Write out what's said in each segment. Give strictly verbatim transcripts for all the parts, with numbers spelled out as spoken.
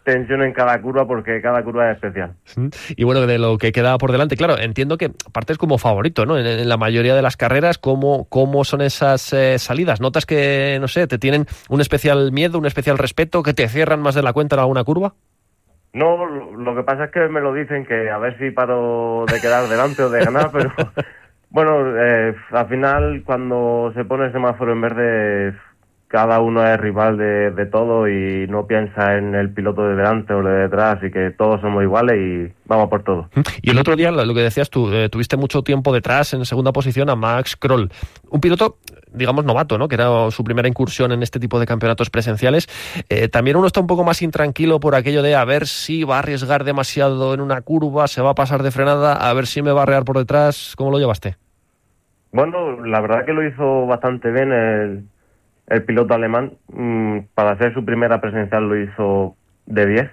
tensión en cada curva porque cada curva es especial. Y bueno, de lo que queda por delante, claro, entiendo que partes como favorito, ¿no? En, en la mayoría de las carreras, ¿cómo, cómo son esas eh, salidas? ¿Notas que, no sé, te tienen un especial miedo, un especial respeto, que te cierran más de la cuenta en alguna curva? No, lo, lo que pasa es que me lo dicen que a ver si paro de quedar delante o de ganar, pero bueno, eh, al final cuando se pone el semáforo en verde, cada uno es rival de, de todo y no piensa en el piloto de delante o de detrás, y que todos somos iguales y vamos por todo. Y el otro día, lo que decías tú, eh, tuviste mucho tiempo detrás, en segunda posición, a Max Kroll, un piloto, digamos, novato, ¿no? Que era su primera incursión en este tipo de campeonatos presenciales. Eh, también uno está un poco más intranquilo por aquello de a ver si va a arriesgar demasiado en una curva, se va a pasar de frenada, a ver si me va a arrear por detrás. ¿Cómo lo llevaste? Bueno, la verdad que lo hizo bastante bien el... El piloto alemán, mmm, para hacer su primera presencial lo hizo de diez.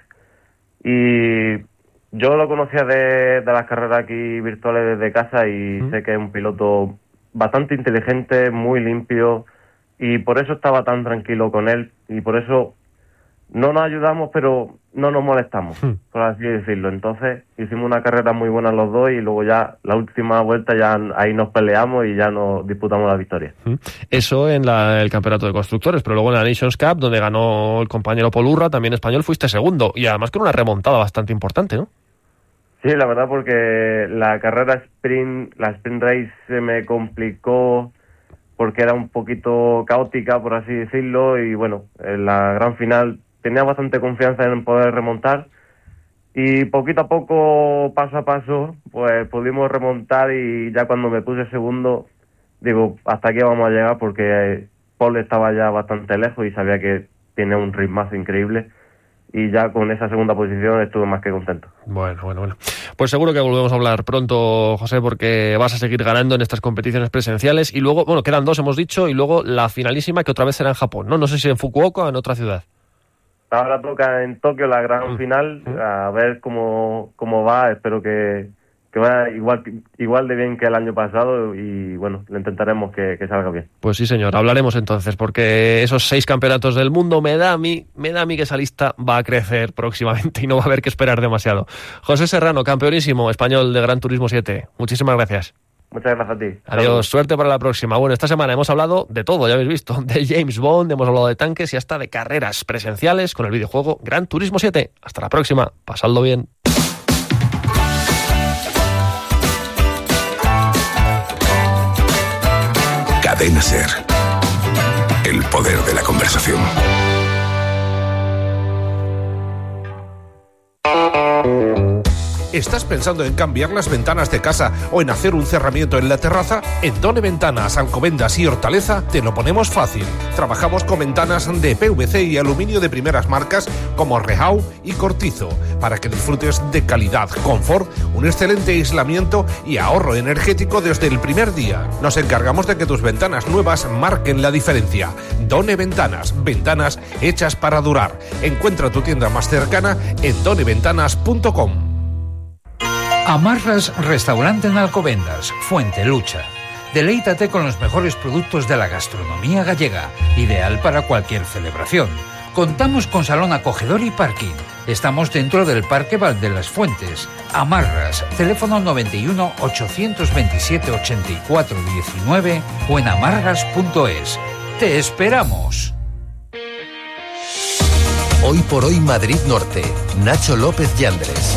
Y yo lo conocía de, de las carreras aquí virtuales desde casa y mm. sé que es un piloto bastante inteligente, muy limpio, y por eso estaba tan tranquilo con él, y por eso no nos ayudamos, pero no nos molestamos, mm. por así decirlo. Entonces hicimos una carrera muy buena los dos y luego ya la última vuelta ya ahí nos peleamos y ya nos disputamos la victoria. Mm. Eso en la, el campeonato de constructores, pero luego en la Nations Cup, donde ganó el compañero Pol Urra, también español, fuiste segundo, y además con una remontada bastante importante, ¿no? Sí, la verdad, porque la carrera sprint, la sprint race se me complicó porque era un poquito caótica, por así decirlo, y bueno, en la gran final tenía bastante confianza en poder remontar, y poquito a poco, paso a paso, pues pudimos remontar, y ya cuando me puse segundo, digo, hasta aquí vamos a llegar, porque Paul estaba ya bastante lejos y sabía que tiene un ritmazo increíble, y ya con esa segunda posición estuve más que contento. Bueno, bueno, bueno. Pues seguro que volvemos a hablar pronto, José, porque vas a seguir ganando en estas competiciones presenciales, y luego, bueno, quedan dos, hemos dicho, y luego la finalísima, que otra vez será en Japón, ¿no? No sé si en Fukuoka o en otra ciudad. Ahora toca en Tokio la gran mm. final, a ver cómo, cómo va. Espero que, que vaya igual, igual de bien que el año pasado, y bueno, lo intentaremos que, que salga bien. Pues sí, señor, hablaremos entonces, porque esos seis campeonatos del mundo, me da a mí, me da a mí que esa lista va a crecer próximamente y no va a haber que esperar demasiado. José Serrano, campeonísimo español de Gran Turismo siete, muchísimas gracias. Muchas gracias a ti. Adiós, Saludos. Suerte para la próxima. Bueno, esta semana hemos hablado de todo, ya habéis visto, de James Bond, hemos hablado de tanques y hasta de carreras presenciales con el videojuego Gran Turismo siete. Hasta la próxima, pasadlo bien. Cadena SER. El poder de la conversación. ¿Estás pensando en cambiar las ventanas de casa o en hacer un cerramiento en la terraza? En Done Ventanas, Alcobendas y Hortaleza te lo ponemos fácil. Trabajamos con ventanas de P V C y aluminio de primeras marcas como Rehau y Cortizo, para que disfrutes de calidad, confort, un excelente aislamiento y ahorro energético desde el primer día. Nos encargamos de que tus ventanas nuevas marquen la diferencia. Done Ventanas, ventanas hechas para durar. Encuentra tu tienda más cercana en done ventanas punto com. Amarras Restaurante en Alcobendas, Fuente Lucha. Deleítate con los mejores productos de la gastronomía gallega, ideal para cualquier celebración. Contamos con salón acogedor y parking. Estamos dentro del Parque Val de las Fuentes. Amarras, teléfono noventa y uno, ochocientos veintisiete, ochenta y cuatro diecinueve o en amarras punto es. ¡Te esperamos! Hoy por hoy Madrid Norte. Nacho López Yandres.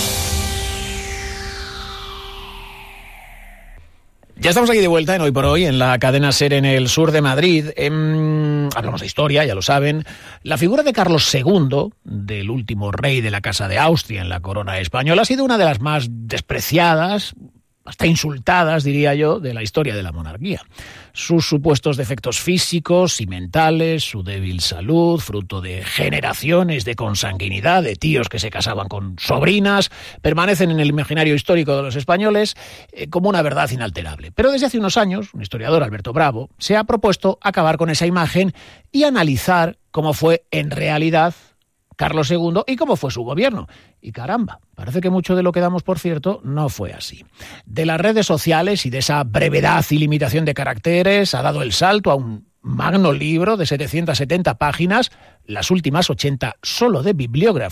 Ya estamos aquí de vuelta en Hoy por Hoy, en la cadena SER en el sur de Madrid. Eh, hablamos de historia, ya lo saben. La figura de Carlos segundo, del último rey de la Casa de Austria en la corona española, ha sido una de las más despreciadas, hasta insultadas, diría yo, de la historia de la monarquía. Sus supuestos defectos físicos y mentales, su débil salud, fruto de generaciones de consanguinidad, de tíos que se casaban con sobrinas, permanecen en el imaginario histórico de los españoles eh, como una verdad inalterable. Pero desde hace unos años, un historiador, Alberto Bravo, se ha propuesto acabar con esa imagen y analizar cómo fue en realidad Carlos segundo y cómo fue su gobierno. Y caramba, parece que mucho de lo que damos por cierto no fue así. De las redes sociales y de esa brevedad y limitación de caracteres ha dado el salto a un magno libro de setecientas setenta páginas, las últimas ochenta solo de bibliografía.